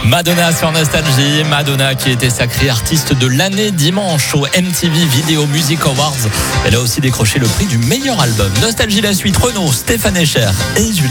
Madonna sur Nostalgie. Madonna qui était sacrée artiste de l'année dimanche au MTV Video Music Awards. Elle a aussi décroché le prix du meilleur album. Nostalgie la suite, Renaud, Stéphane Echer et Julie.